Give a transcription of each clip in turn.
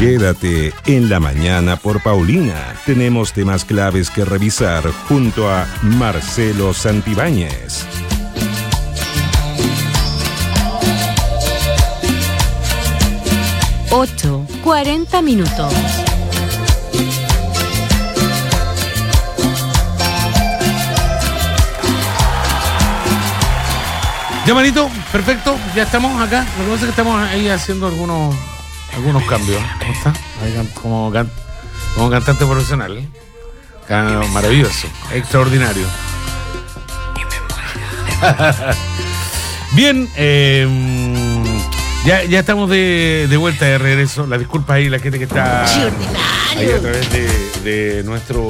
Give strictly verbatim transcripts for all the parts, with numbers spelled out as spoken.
Quédate en la mañana por Paulina. Tenemos temas claves que revisar junto a Marcelo Santibáñez. ocho, cuarenta minutos. Ya, manito, perfecto, ya estamos acá. Lo que pasa es que estamos ahí haciendo algunos algunos cambios. ¿Cómo está? Ahí, como, can, como cantante profesional. ¿eh? Maravilloso, extraordinario. Bien, eh, ya, ya estamos de, de vuelta, de regreso. Las disculpas ahí, la gente que está ahí a través de, de nuestro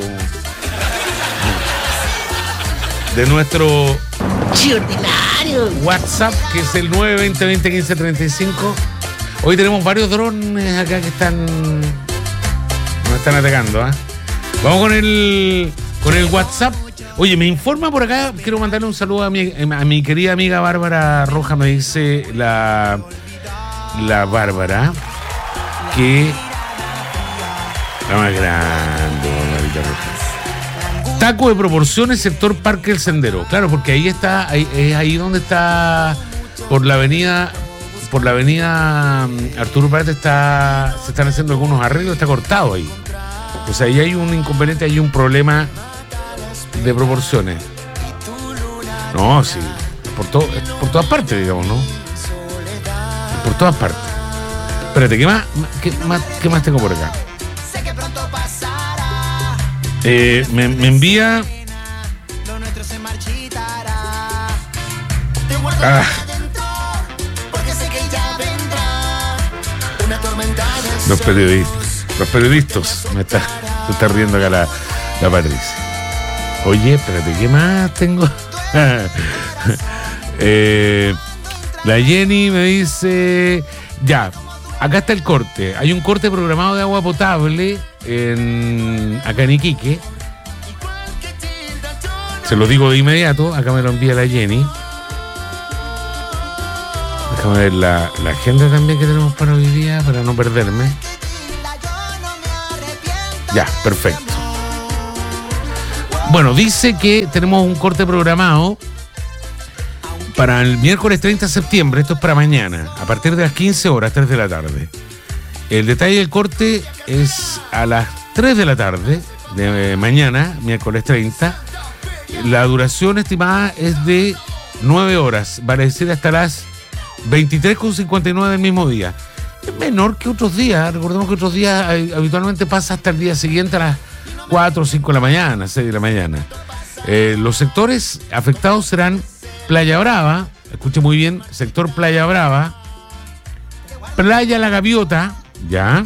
de nuestro WhatsApp, que es el nueve veinte, veinte, quince, treinta y cinco. Hoy tenemos varios drones acá que están nos están atacando, ¿eh? Vamos con el con el WhatsApp. Oye, me informa por acá, quiero mandarle un saludo a mi, a mi querida amiga Bárbara Roja. Me dice la la Bárbara que la más grande, Margarita Rojas. Taco de proporciones, sector Parque El Sendero. Claro, porque ahí está, ahí, es ahí donde está, por la avenida, por la avenida Arturo Prat está, se están haciendo algunos arreglos, está cortado ahí. O sea, ahí hay un inconveniente, hay un problema de proporciones. No, sí, por, to, por todas partes, digamos, ¿no? Por todas partes. Espérate, ¿qué más, qué más, qué más tengo por acá? Eh, me, me envía ah. los periodistas los periodistas me está, me está riendo acá la, la Patricia. Oye, espérate, ¿qué más tengo? eh, la Jenny me dice ya, acá está el corte. Hay un corte programado de agua potable en, acá en Iquique. Se lo digo de inmediato. Acá me lo envía la Jenny. Déjame ver la, la agenda también que tenemos para hoy día, para no perderme. Ya, perfecto. Bueno, dice que tenemos un corte programado para el miércoles treinta de septiembre. Esto es para mañana, a partir de las quince horas, tres de la tarde. El detalle del corte es a las tres de la tarde de mañana, miércoles treinta. La duración estimada es de nueve horas, vale decir hasta las veintitrés con cincuenta y nueve del mismo día. Es menor que otros días. Recordemos que otros días habitualmente pasa hasta el día siguiente a las cuatro o cinco de la mañana, seis de la mañana. Eh, los sectores afectados serán Playa Brava, escuche muy bien, sector Playa Brava, Playa La Gaviota, ya,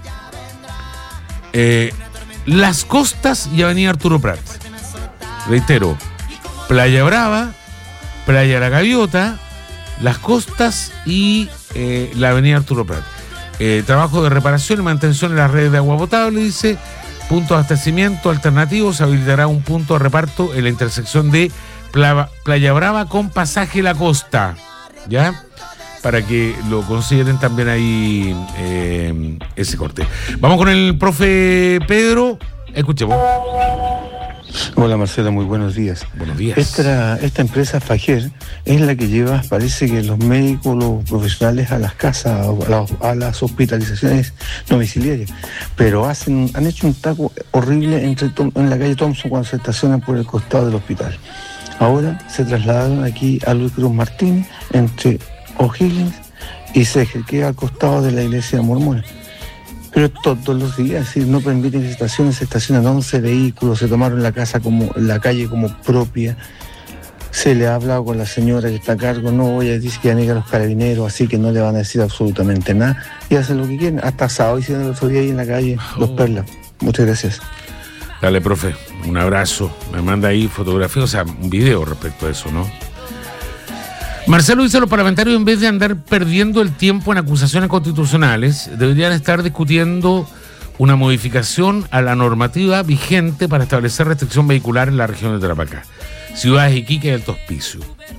eh, Las Costas y Avenida Arturo Prat. Reitero, Playa Brava, Playa La Gaviota, Las Costas y eh, la Avenida Arturo Prat. Eh, trabajo de reparación y mantención en las redes de agua potable, dice. Punto de abastecimiento alternativo, se habilitará un punto de reparto en la intersección de Playa, Playa Brava con Pasaje La Costa, ¿ya? Para que lo consideren también ahí eh, ese corte. Vamos con el profe Pedro. Escuchemos. Hola Marcelo, muy buenos días. Buenos días. Esta, esta empresa Fajer es la que lleva, parece que los médicos, los profesionales a las casas, a las, a las hospitalizaciones domiciliarias, pero hacen, han hecho un taco horrible entre, en la calle Thompson cuando se estacionan por el costado del hospital. Ahora se trasladaron aquí a Luis Cruz Martínez entre O'Higgins y Seger, que es al costado de la iglesia mormona. Pero todos los días, si no permiten que se estacionen, se estacionan once vehículos, se tomaron la casa como la calle como propia. Se le ha hablado con la señora que está a cargo, no, ella dice que aniga a los carabineros, así que no le van a decir absolutamente nada y hacen lo que quieren. Hasta sábado hicieron el otro día ahí en la calle Los Perlas. Muchas gracias. Dale, profe, un abrazo. Me manda ahí fotografía, o sea, un video respecto a eso, ¿no? Marcelo dice: los parlamentarios, en vez de andar perdiendo el tiempo en acusaciones constitucionales, deberían estar discutiendo una modificación a la normativa vigente para establecer restricción vehicular en la región de Tarapacá, ciudades Iquique y Alto Hospicio.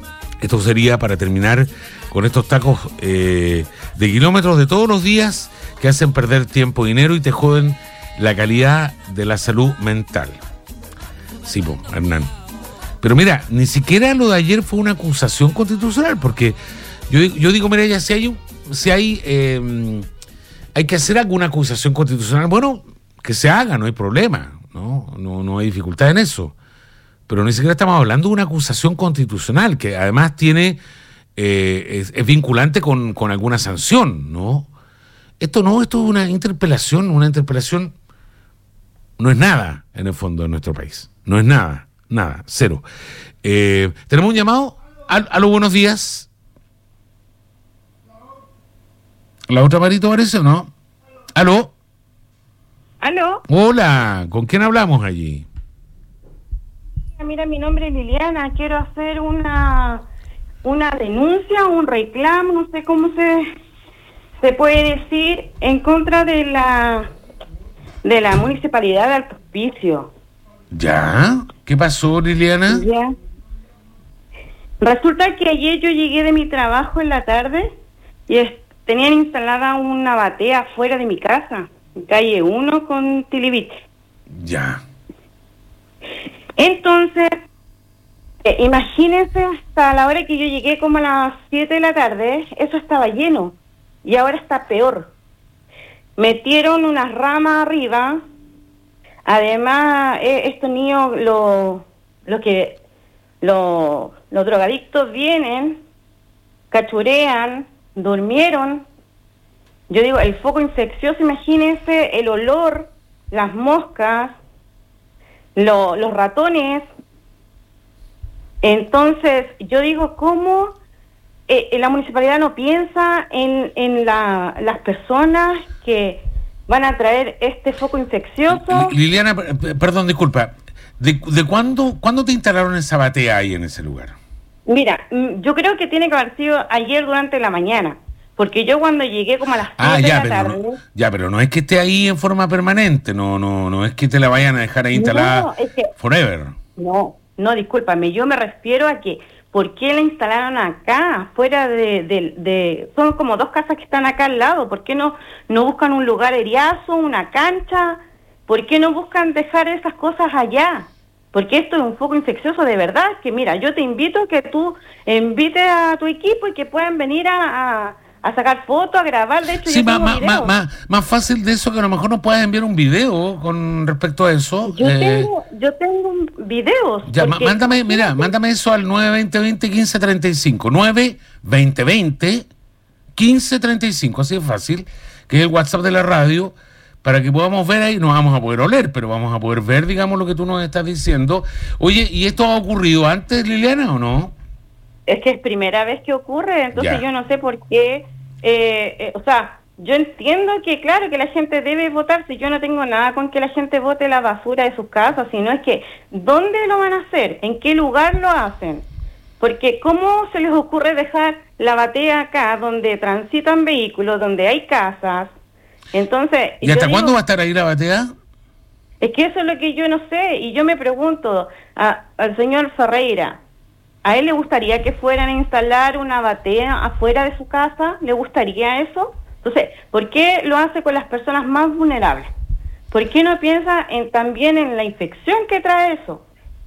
Esto sería para terminar con estos tacos eh, de kilómetros de todos los días que hacen perder tiempo, dinero y te joden la calidad de la salud mental. Sí, po, Hernán. Pero mira, ni siquiera lo de ayer fue una acusación constitucional, porque yo, yo digo, mira, ya si hay, un, si hay, eh, hay que hacer alguna acusación constitucional, bueno, que se haga, no hay problema, no, no, no hay dificultad en eso. Pero ni siquiera estamos hablando de una acusación constitucional, que además tiene eh, es, es vinculante con, con alguna sanción, ¿no? Esto no, esto es una interpelación, una interpelación no es nada en el fondo de nuestro país. No es nada, nada, cero. Eh, ¿Tenemos un llamado? Al, aló, buenos días. ¿La otra Marito parece o no? ¿Aló? ¿Aló? Hola, ¿con quién hablamos allí? Mira, mi nombre es Liliana, quiero hacer una una denuncia, un reclamo, no sé cómo se se puede decir, en contra de la de la municipalidad de Alto Hospicio. ¿Ya? ¿Qué pasó, Liliana? Ya. Resulta que ayer yo llegué de mi trabajo en la tarde y es, tenían instalada una batea fuera de mi casa, en calle uno con Tilibich. Ya. Entonces, eh, imagínense, hasta la hora que yo llegué, como a las siete de la tarde, eso estaba lleno. Y ahora está peor. Metieron unas ramas arriba. Además, eh, estos niños, los lo que lo, los drogadictos vienen, cachurean, durmieron. Yo digo, el foco infeccioso, imagínense, el olor, las moscas, Lo, los ratones. Entonces yo digo, ¿cómo eh, la municipalidad no piensa en, en la, las personas que van a traer este foco infeccioso? Liliana, perdón, disculpa, ¿de, de cuándo, cuándo te instalaron esa batea ahí en ese lugar? Mira, yo creo que tiene que haber sido ayer durante la mañana, porque yo cuando llegué como a las ah, siete ya, de la pero tarde... No, ya, pero no es que esté ahí en forma permanente, no no no es que te la vayan a dejar ahí instalada no, es que, forever. No, no, discúlpame, yo me refiero a que, ¿por qué la instalaron acá, fuera de, de, de... Son como dos casas que están acá al lado, ¿por qué no, no buscan un lugar eriazo, una cancha? ¿Por qué no buscan dejar esas cosas allá? Porque esto es un foco infeccioso de verdad, que mira, yo te invito a que tú invites a tu equipo y que puedan venir a... a a sacar fotos, a grabar, de hecho sí, yo más, tengo más, videos. más, más fácil de eso, que a lo mejor nos puedas enviar un video con respecto a eso. Yo eh, tengo, yo tengo un videos. Ya, porque, mándame, mira, mándame eso al nueve veinte veinte quince treinta y cinco, nueve veinte veinte quince treinta y cinco, así de fácil, que es el WhatsApp de la radio, para que podamos ver ahí. No vamos a poder oler, pero vamos a poder ver, digamos, lo que tú nos estás diciendo. Oye, ¿y esto ha ocurrido antes, Liliana, o no? Es que es primera vez que ocurre, entonces Ya. yo no sé por qué, eh, eh, o sea, yo entiendo que claro que la gente debe votar, si yo no tengo nada con que la gente vote la basura de sus casas, sino es que, ¿dónde lo van a hacer? ¿En qué lugar lo hacen? Porque ¿cómo se les ocurre dejar la batea acá, donde transitan vehículos, donde hay casas? Entonces... ¿Y hasta yo cuándo digo, va a estar ahí la batea? es que eso es lo que yo no sé, y yo me pregunto a, al señor Ferreira, ¿a él le gustaría que fueran a instalar una batea afuera de su casa? ¿Le gustaría eso? Entonces, ¿por qué lo hace con las personas más vulnerables? ¿Por qué no piensa en, también en la infección que trae eso?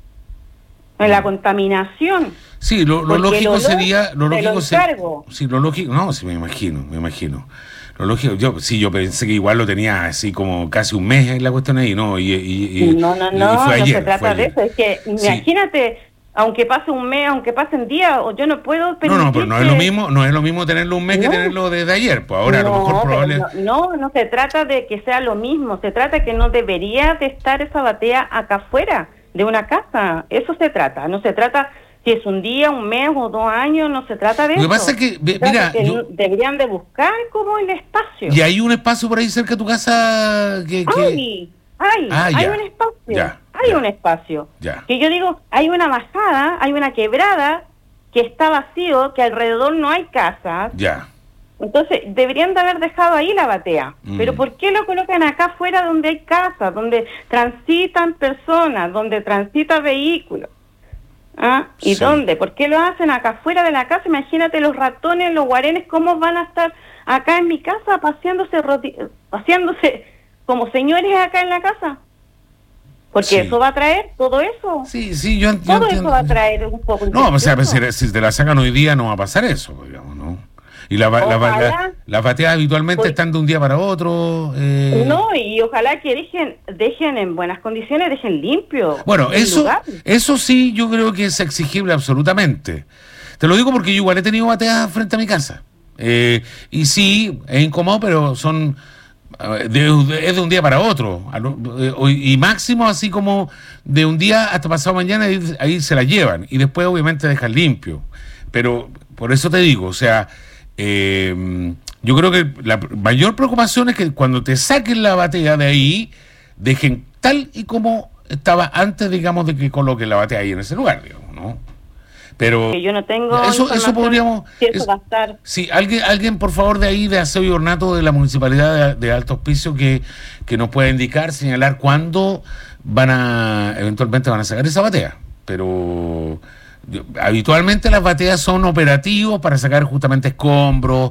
En la contaminación. Sí, lo, lo Porque lógico el olor sería... Lo te lógico lo sería encargo. sí, lo lógico... No, sí, me imagino, me imagino. Lo lógico, yo sí, yo pensé que igual lo tenía así como casi un mes en la cuestión ahí, ¿no? Y, y, y, no, no, y no, fue no ayer, se trata fue de ayer. eso. Es que Sí. imagínate, aunque pase un mes, aunque pasen días, o yo no puedo No, permitir no, pero no es que- lo mismo, no es lo mismo tenerlo un mes que No. tenerlo desde ayer. Pues ahora no, a lo mejor pero probable... no, no, no se trata de que sea lo mismo, se trata que no debería de estar esa batea acá afuera de una casa, eso se trata, no se trata si es un día, un mes o dos años, no se trata de Lo que eso. pasa es que, Se ve- trata mira, que yo- no- deberían de buscar como el espacio. ¿Y hay un espacio por ahí cerca de tu casa que...? que... Hay, hay, Ah, hay ya, un espacio, ya, hay ya. un espacio. Ya. Que yo digo, hay una bajada, hay una quebrada que está vacío, que alrededor no hay casas. Ya. Entonces, deberían de haber dejado ahí la batea. Mm. Pero ¿por qué lo colocan acá afuera donde hay casas, donde transitan personas, donde transitan vehículos? ¿Ah? ¿Y Sí. dónde? ¿Por qué lo hacen acá afuera de la casa? Imagínate los ratones, los guarenes, ¿cómo van a estar acá en mi casa paseándose, roti- paseándose como señores acá en la casa? Porque Sí. eso va a traer todo eso. Sí, sí, yo, yo Todo entiendo. eso va a traer un poco. No, o sea, infeccioso. pues, si, si te la sacan hoy día no va a pasar eso, digamos, ¿no? Y la, la, la, Ojalá. la- las bateadas habitualmente Pues- están de un día para otro. eh, No, y ojalá que dejen, dejen en buenas condiciones, dejen limpio. Bueno, el eso, lugar. eso sí yo creo que es exigible absolutamente. Te lo digo porque yo igual he tenido bateadas frente a mi casa. Eh, y sí, es incómodo, pero son eh, de, de- es de un día para otro. A lo- eh, Y máximo así como de un día hasta pasado mañana, ahí, ahí se la llevan. Y después obviamente dejan limpio. Pero por eso te digo, o sea, eh, yo creo que la mayor preocupación es que cuando te saquen la batea de ahí, dejen tal y como estaba antes, digamos, de que coloquen la batea ahí en ese lugar, digamos, ¿no? Pero Que yo no tengo eso, eso información podríamos... si eso es- va a estar. Sí, alguien, alguien por favor de ahí, de Aseo y Ornato de la Municipalidad de, de Alto Hospicio, que, que nos pueda indicar, señalar cuándo van a, eventualmente van a sacar esa batea. Pero yo- habitualmente las bateas son operativos para sacar justamente escombros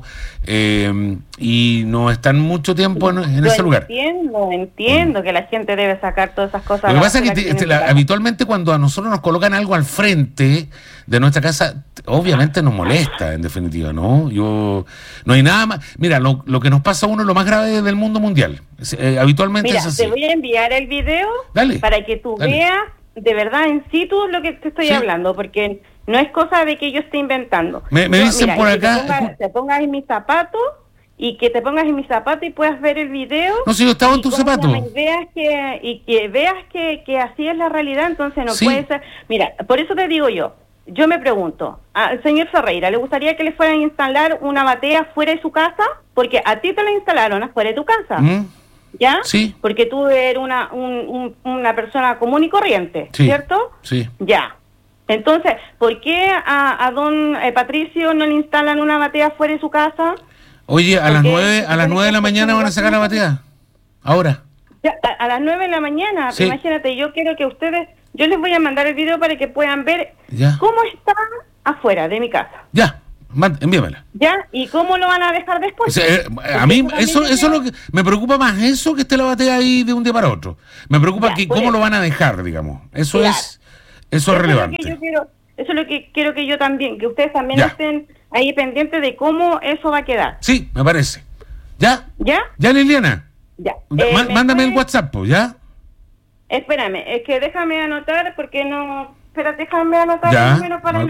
eh, y no están mucho tiempo en, en Yo ese lugar. Entiendo, entiendo que la gente debe sacar todas esas cosas. Lo que pasa es que basura te- tiene te- en la- su casa. habitualmente cuando a nosotros nos colocan algo al frente de nuestra casa, t- obviamente nos molesta, en definitiva, ¿no? Yo no hay nada más. Mira, lo, lo que nos pasa a uno es lo más grave del mundo mundial. Es, eh, habitualmente Mira, es así. te voy a enviar el video Dale, para que tú dale. veas de verdad en situ lo que te estoy Sí. hablando, porque no es cosa de que yo esté inventando. Me- me Yo, dicen por y que acá- Te pongas, te pongas en mis zapatos y que te pongas en mis zapatos y puedas ver el video. No sé, yo estaba en y tus cómo se zapatos. llama, Y veas que, y que, veas que, que así es la realidad, entonces no Sí. puede ser. Mira, por eso te digo yo, yo me pregunto, al señor Ferreira, ¿le gustaría que le fueran a instalar una batea fuera de su casa? Porque a ti te la instalaron afuera de tu casa. ¿Mm? ¿Ya? Sí. Porque tú eres una, un- un- una persona común y corriente, Sí. ¿cierto? Sí. Ya. Entonces, ¿por qué a, a don eh, Patricio no le instalan una batea fuera de su casa? Oye, a ¿Por las qué? nueve, a las nueve de la mañana van a sacar la batea. Ahora. Ya, a, a las nueve de la mañana, Sí. imagínate, yo quiero que ustedes, yo les voy a mandar el video para que puedan ver Ya. cómo está afuera de mi casa, Ya. Man- envíamela. ¿ya? Y cómo lo van a dejar O después. sea, eh, a mí eso, eso es lo que me preocupa más, eso que esté la batea ahí de un día para otro. Me preocupa Ya, que por cómo eso. lo van a dejar, digamos. Eso Claro. es eso es Eso es lo relevante. que yo quiero, eso es lo que quiero que yo también, que ustedes también Ya. estén ahí pendientes de cómo eso va a quedar. Sí, me parece. ¿Ya? ¿Ya? ¿Ya, Liliana? Ya. Da- Eh, má- ¿me mándame el puede- WhatsApp, pues, ¿ya? Espérame, es que déjame anotar porque no... Espera, déjame anotar Ya. el número para...